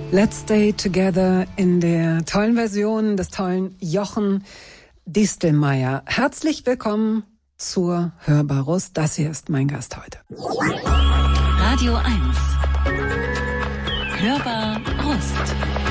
Let's Stay Together in der tollen Version des tollen Jochen Distelmeier. Herzlich willkommen zur Hörbarus. Das hier ist mein Gast heute. Radio 1. Hörbar Rust.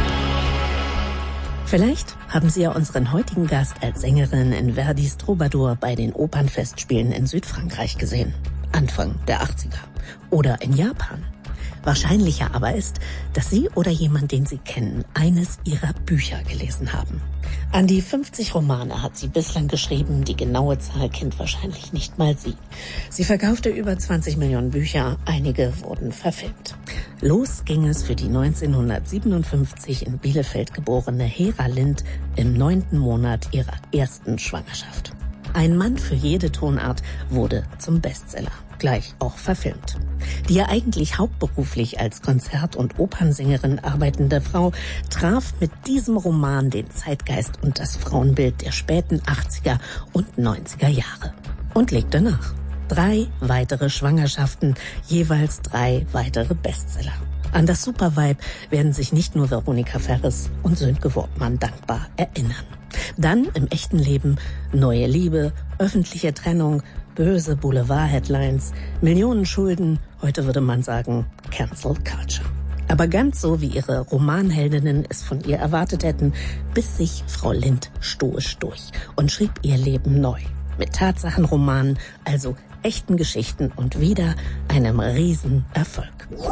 Vielleicht haben Sie ja unseren heutigen Gast als Sängerin in Verdis Troubadour bei den Opernfestspielen in Südfrankreich gesehen. Anfang der 80er. Oder in Japan. Wahrscheinlicher aber ist, dass Sie oder jemand, den Sie kennen, eines ihrer Bücher gelesen haben. An die 50 Romane hat sie bislang geschrieben, die genaue Zahl kennt wahrscheinlich nicht mal sie. Sie verkaufte über 20 Millionen Bücher, einige wurden verfilmt. Los ging es für die 1957 in Bielefeld geborene Hera Lind im 9. Monat ihrer ersten Schwangerschaft. Ein Mann für jede Tonart wurde zum Bestseller, gleich auch verfilmt. Die ja eigentlich hauptberuflich als Konzert- und Opernsängerin arbeitende Frau traf mit diesem Roman den Zeitgeist und das Frauenbild der späten 80er und 90er Jahre. Und legte nach. 3 weitere Schwangerschaften, jeweils 3 weitere Bestseller. An das Supervibe werden sich nicht nur Veronika Ferres und Sönke Wortmann dankbar erinnern. Dann im echten Leben neue Liebe, öffentliche Trennung, böse Boulevard-Headlines, Millionen Schulden, heute würde man sagen Cancel Culture. Aber ganz so, wie ihre Romanheldinnen es von ihr erwartet hätten, biss sich Frau Lind stoisch durch und schrieb ihr Leben neu. Mit Tatsachenromanen, also echten Geschichten und wieder einem Riesenerfolg.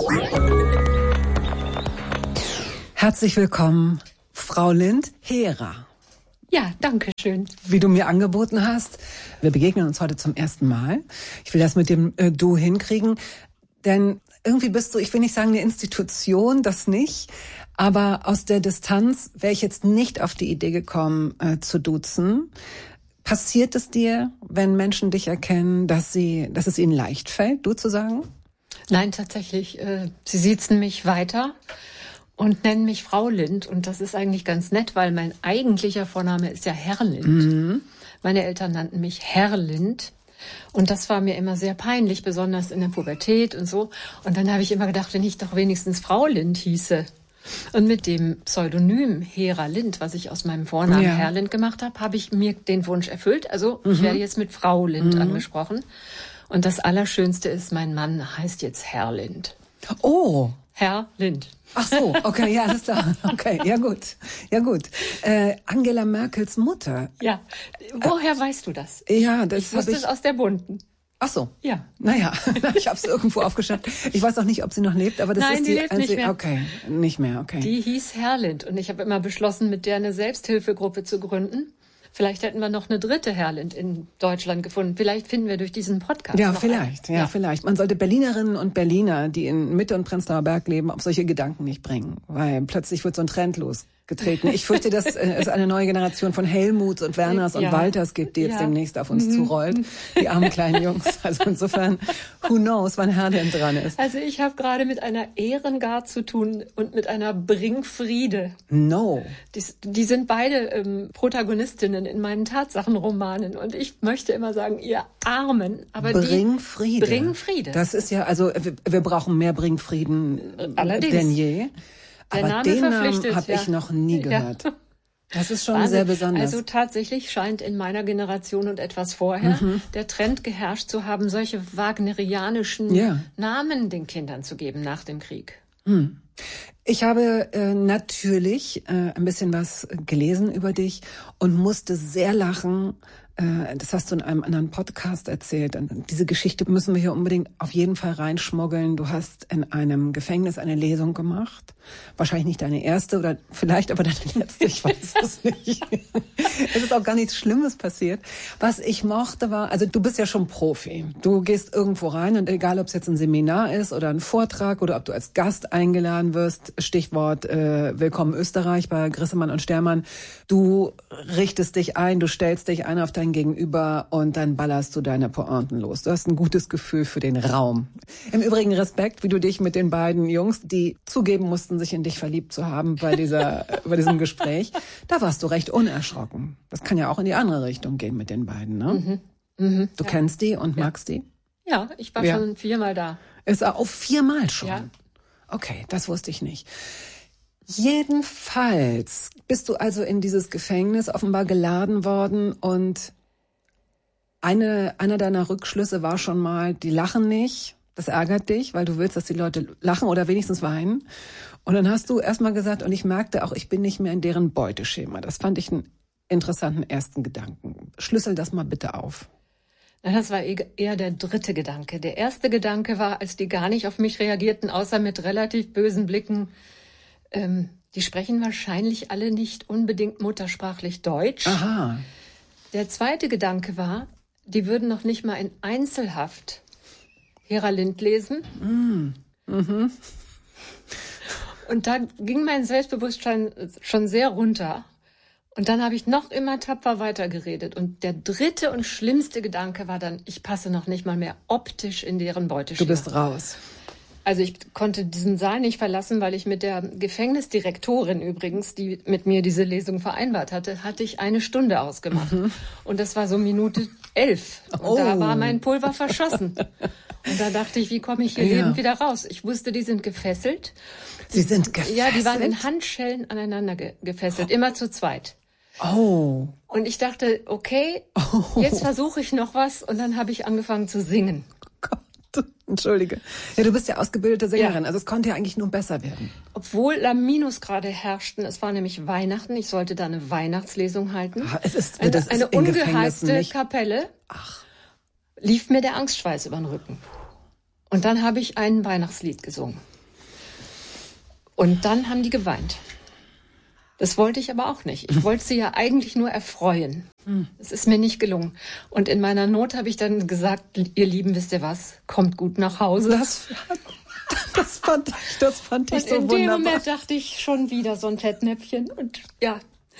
Herzlich willkommen, Frau Lind, Hera. Ja, danke schön. Wie du mir angeboten hast. Wir begegnen uns heute zum ersten Mal. Ich will das mit dem Du hinkriegen, denn irgendwie bist du, ich will nicht sagen eine Institution, das nicht, aber aus der Distanz wäre ich jetzt nicht auf die Idee gekommen, zu duzen. Passiert es dir, wenn Menschen dich erkennen, dass es ihnen leicht fällt, du zu sagen? Nein, tatsächlich. Sie siezen mich weiter und nennen mich Frau Lind. Und das ist eigentlich ganz nett, weil mein eigentlicher Vorname ist ja Herr Lind. Mhm. Meine Eltern nannten mich Herr Lind. Und das war mir immer sehr peinlich, besonders in der Pubertät und so. Und dann habe ich immer gedacht, wenn ich doch wenigstens Frau Lind hieße. Und mit dem Pseudonym Hera Lind, was ich aus meinem Vornamen Herr Lind gemacht habe, habe ich mir den Wunsch erfüllt. Also ich werde jetzt mit Frau Lind angesprochen. Und das Allerschönste ist, mein Mann heißt jetzt Herr Lind. Oh. Herr Lind. Ach so, okay, ja, alles klar. Okay, ja gut. Angela Merkels Mutter. Ja, woher weißt du das? Ja, das ich wusste es aus der Bunten. Ach so. Ja. Naja, ich habe es irgendwo aufgeschnappt. Ich weiß auch nicht, ob sie noch lebt, aber das Nein, ist die lebt nicht mehr. Okay, nicht mehr, okay. Die hieß Herr Lind und ich habe immer beschlossen, mit der eine Selbsthilfegruppe zu gründen. Vielleicht hätten wir noch eine dritte Herr Lind in Deutschland gefunden. Vielleicht finden wir durch diesen Podcast ja, noch vielleicht, einen. Ja, vielleicht. Man sollte Berlinerinnen und Berliner, die in Mitte und Prenzlauer Berg leben, auf solche Gedanken nicht bringen, weil plötzlich wird so ein Trend losgetreten. Ich fürchte, dass es eine neue Generation von Helmuts und Werners und Walters gibt, die jetzt demnächst auf uns zurollt. Die armen kleinen Jungs. Also insofern, who knows, wann Herr Lind dran ist. Also ich habe gerade mit einer Ehrengard zu tun und mit einer Bringfriede. No. Die sind beide Protagonistinnen in meinen Tatsachenromanen. Und ich möchte immer sagen, ihr Armen. Aber Bring Friede. Bring Friede. Das ist ja, also wir brauchen mehr Bringfrieden denn je. Aber den Namen habe ich noch nie gehört. Ja. Das ist schon sehr besonders. Also tatsächlich scheint in meiner Generation und etwas vorher der Trend geherrscht zu haben, solche wagnerianischen Namen den Kindern zu geben nach dem Krieg. Ich habe natürlich ein bisschen was gelesen über dich und musste sehr lachen. Das hast du in einem anderen Podcast erzählt. Und diese Geschichte müssen wir hier unbedingt auf jeden Fall reinschmuggeln. Du hast in einem Gefängnis eine Lesung gemacht. Wahrscheinlich nicht deine erste oder vielleicht aber deine letzte, ich weiß es nicht. Es ist auch gar nichts Schlimmes passiert. Was ich mochte war, also du bist ja schon Profi. Du gehst irgendwo rein und egal, ob es jetzt ein Seminar ist oder ein Vortrag oder ob du als Gast eingeladen wirst, Stichwort Willkommen Österreich bei Grissemann und Stermann, du richtest dich ein, du stellst dich ein auf dein Gegenüber und dann ballerst du deine Pointen los. Du hast ein gutes Gefühl für den Raum. Im Übrigen Respekt, wie du dich mit den beiden Jungs, die zugeben mussten, sich in dich verliebt zu haben bei diesem Gespräch, da warst du recht unerschrocken. Das kann ja auch in die andere Richtung gehen mit den beiden, ne? Du kennst die und magst die? Ja, ich war schon 4-mal da. Ist auch 4-mal schon? Ja. Okay, das wusste ich nicht. Jedenfalls bist du also in dieses Gefängnis offenbar geladen worden und einer deiner Rückschlüsse war schon mal, die lachen nicht. Das ärgert dich, weil du willst, dass die Leute lachen oder wenigstens weinen. Und dann hast du erstmal gesagt, und ich merkte auch, ich bin nicht mehr in deren Beuteschema. Das fand ich einen interessanten ersten Gedanken. Schlüssel das mal bitte auf. Das war eher der dritte Gedanke. Der erste Gedanke war, als die gar nicht auf mich reagierten, außer mit relativ bösen Blicken, die sprechen wahrscheinlich alle nicht unbedingt muttersprachlich Deutsch. Aha. Der zweite Gedanke war, die würden noch nicht mal in Einzelhaft Hera Lind lesen. Mhm. Und da ging mein Selbstbewusstsein schon sehr runter. Und dann habe ich noch immer tapfer weitergeredet. Und der dritte und schlimmste Gedanke war dann, ich passe noch nicht mal mehr optisch in deren Beuteschema. Du bist raus. Also ich konnte diesen Saal nicht verlassen, weil ich mit der Gefängnisdirektorin übrigens, die mit mir diese Lesung vereinbart hatte ich 1 Stunde ausgemacht. Und das war so Minute 11. Und da war mein Pulver verschossen. Und da dachte ich, wie komme ich hier lebend wieder raus? Ich wusste, die sind gefesselt. Sie sind gefesselt? Ja, die waren in Handschellen aneinander gefesselt, immer zu zweit. Oh. Und ich dachte, okay, jetzt versuche ich noch was. Und dann habe ich angefangen zu singen. Entschuldige. Ja, du bist ja ausgebildete Sängerin, also es konnte ja eigentlich nur besser werden. Obwohl Minusgrade herrschten, es war nämlich Weihnachten, ich sollte da eine Weihnachtslesung halten. Es ist eine ungeheizte Kapelle. Ach. Lief mir der Angstschweiß über den Rücken. Und dann habe ich ein Weihnachtslied gesungen. Und dann haben die geweint. Das wollte ich aber auch nicht. Ich wollte sie ja eigentlich nur erfreuen. Es ist mir nicht gelungen. Und in meiner Not habe ich dann gesagt, ihr Lieben, wisst ihr was? Kommt gut nach Hause. Das fand ich so wunderbar. Und in dem Moment dachte ich schon wieder so ein Fettnäpfchen. Und ja.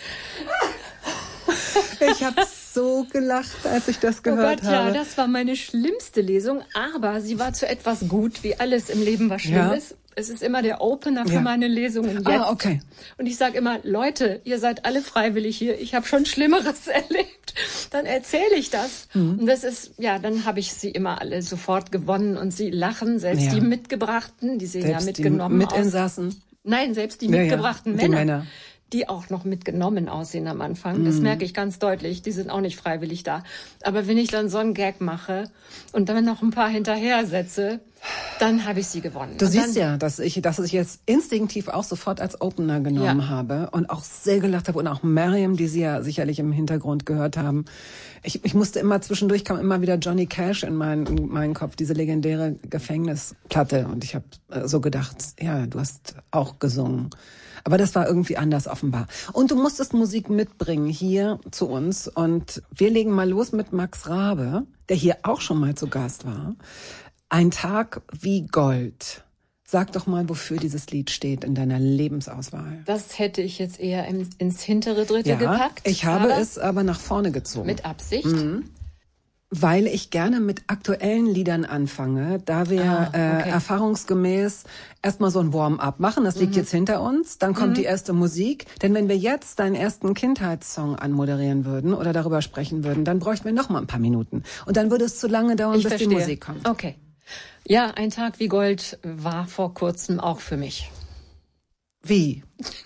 Ich habe so gelacht, als ich das gehört habe. Ja, das war meine schlimmste Lesung. Aber sie war zu etwas gut, wie alles im Leben, was schlimm ist. Es ist immer der Opener für meine Lesungen jetzt. Ah, okay. Und ich sage immer, Leute, ihr seid alle freiwillig hier. Ich habe schon Schlimmeres erlebt. Dann erzähle ich das. Und das ist, dann habe ich sie immer alle sofort gewonnen. Und sie lachen, selbst die Mitgebrachten, die sehen selbst mitgenommen die Mitinsassen. Nein, selbst die mitgebrachten die Männer. Die auch noch mitgenommen aussehen am Anfang. Das merke ich ganz deutlich. Die sind auch nicht freiwillig da. Aber wenn ich dann so einen Gag mache und dann noch ein paar hinterher setze, dann habe ich sie gewonnen. Du siehst ja, dass ich jetzt instinktiv auch sofort als Opener genommen habe und auch sehr gelacht habe und auch Miriam, die Sie ja sicherlich im Hintergrund gehört haben. Ich musste immer zwischendurch, kam immer wieder Johnny Cash in meinen Kopf, diese legendäre Gefängnisplatte. Und ich habe so gedacht, ja, du hast auch gesungen. Aber das war irgendwie anders offenbar. Und du musstest Musik mitbringen hier zu uns. Und wir legen mal los mit Max Rabe, der hier auch schon mal zu Gast war. Ein Tag wie Gold. Sag doch mal, wofür dieses Lied steht in deiner Lebensauswahl. Das hätte ich jetzt eher ins hintere Dritte gepackt. Ich habe es aber nach vorne gezogen. Mit Absicht? Weil ich gerne mit aktuellen Liedern anfange, da wir erfahrungsgemäß erstmal so ein Warm-up machen. Das liegt jetzt hinter uns, dann kommt die erste Musik. Denn wenn wir jetzt deinen ersten Kindheitssong anmoderieren würden oder darüber sprechen würden, dann bräuchten wir noch mal ein paar Minuten. Und dann würde es zu lange dauern, bis die Musik kommt. Okay. Ja, ein Tag wie Gold war vor kurzem auch für mich. Wie?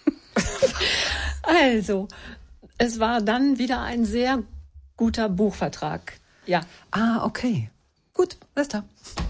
Also, es war dann wieder ein sehr guter Buchvertrag. Ja. Ah, okay. Gut, alles klar.